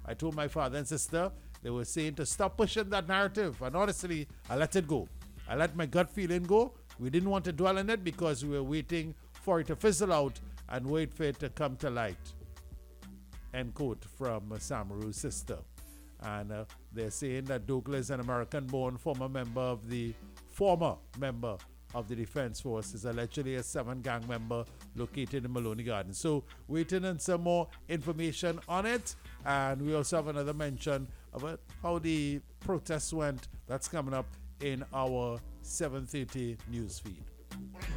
I told my father and sister, they were saying to stop pushing that narrative. And honestly, I let it go. I let my gut feeling go. We didn't want to dwell on it because we were waiting for it to fizzle out and wait for it to come to light. End quote from Samaru's sister. And they're saying that Douglas is an American-born former member of the Defense Force, is allegedly a 7-gang member located in Maloney Gardens. So waiting on some more information on it. And we also have another mention about how the protests went. That's coming up in our 7:30 news feed.